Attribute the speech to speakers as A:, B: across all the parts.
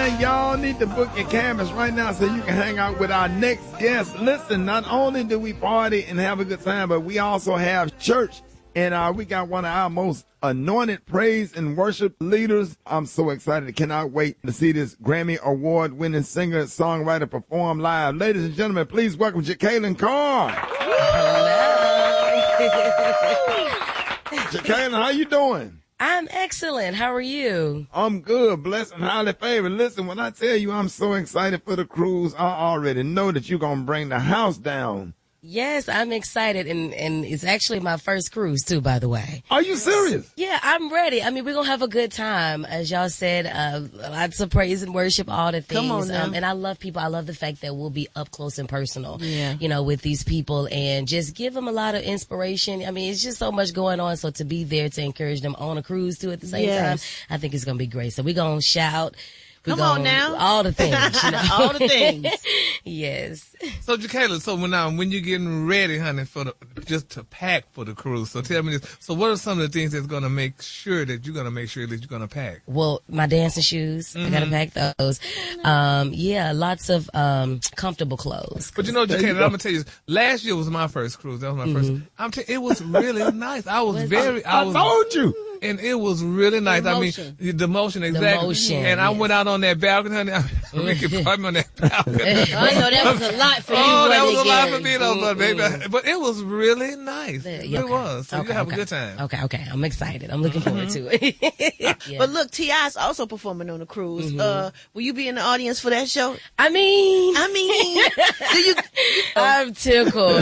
A: man, y'all need to book your cabins right now so you can hang out with our next guest. Listen, not only do we party and have a good time, but we also have church. And we got one of our most anointed praise and worship leaders. I'm so excited. Cannot wait to see this Grammy Award-winning singer, songwriter perform live. Ladies and gentlemen, please welcome Jekalyn Carr. Jekalyn, how you doing?
B: I'm excellent. How are you?
A: I'm good, blessed and highly favored. Listen, when I tell you I'm so excited for the cruise, I already know that you're going to bring the house down.
B: Yes, I'm excited, and it's actually my first cruise, too, by the way.
A: Are you serious?
B: Yeah, I'm ready. I mean, we're going to have a good time. As y'all said, lots of praise and worship, all the things.
C: Come on now.
B: And I love people. I love the fact that we'll be up close and personal,
C: Yeah.
B: with these people and just give them a lot of inspiration. I mean, it's just so much going on. So to be there to encourage them on a cruise, too, at the same time, I think it's going to be great. So we're going to shout.
C: Come on now.
B: All the things.
C: All the things.
B: Yes.
D: So, Jekalyn, so when you're getting ready, honey, just to pack for the cruise, so tell me this. So what are some of the things that's going to make sure that you're going to pack?
B: Well, my dancing shoes, I got to pack those. Lots of comfortable clothes.
D: But Jekalyn, I'm going to tell you, last year was my first cruise. That was my first. It was really nice. I
A: told you.
D: And it was really nice.
C: The
D: motion, exactly.
B: The motion,
D: and I went out on that balcony, honey. I could put me on that balcony.
C: I know that was a lot for you.
D: Oh, that was a lot for
C: Gary.
D: me, though, baby. But it was really nice. It was. So you have a good time.
B: Okay. I'm excited. I'm looking forward to it.
C: But look, T.I.'s also performing on the cruise. Will you be in the audience for that show?
B: I mean,
C: do you?
B: I'm tickled.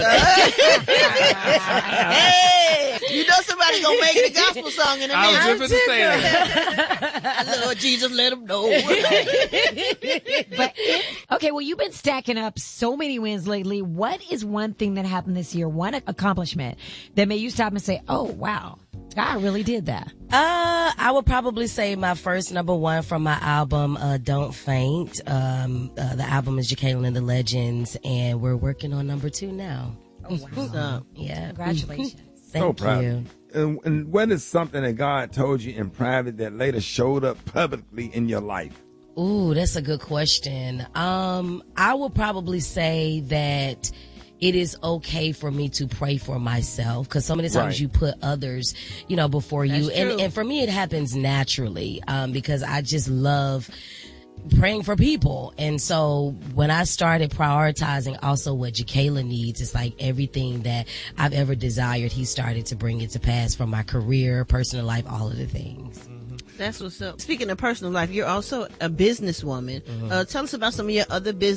C: Hey, somebody's gonna make it a gospel song in a
D: I was
C: minute.
D: just to say that.
C: Lord Jesus, let him know.
E: But okay, well, you've been stacking up so many wins lately. What is one thing that happened this year, one accomplishment that made you stop and say, "Oh, wow, God really did that"?
B: I would probably say my first number one from my album, Don't Faint. The album is Jekalyn and the Legends, and we're working on number 2 now.
E: Oh, wow.
B: Yeah.
E: Congratulations.
B: Thank you.
A: And what is something that God told you in private that later showed up publicly in your life?
B: Ooh, that's a good question. I would probably say that it is okay for me to pray for myself, because so many times you put others, before you. And for me, it happens naturally, because I just love praying for people. And so when I started prioritizing also what Jekalyn needs, it's like everything that I've ever desired, he started to bring it to pass, from my career, personal life, all of the things.
C: That's what's up. Speaking of personal life, you're also a businesswoman. Tell us about some of your other business